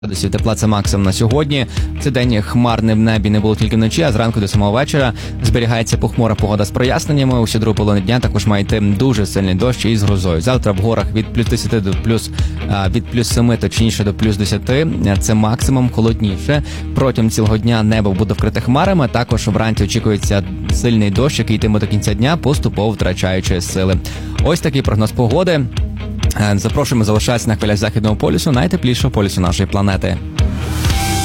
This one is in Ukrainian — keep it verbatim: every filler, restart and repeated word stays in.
Градусів тепла – це максимум на сьогодні. Цей день хмарне в небі не було тільки вночі, а зранку до самого вечора зберігається похмура погода з проясненнями. Усю другу половину дня також має йти дуже сильний дощ із грозою. Завтра в горах від плюс десяти до плюс, від плюс семи, точніше, до плюс десяти. Це максимум, холодніше. Протягом цілого дня небо буде вкрите хмарами. Також вранці очікується сильний дощ, який йтиме до кінця дня, поступово втрачаючи сили. Ось такий прогноз погоди. Запрошуємо залишатися на хвилях Західного полюсу, найтеплішого полюсу нашої планети.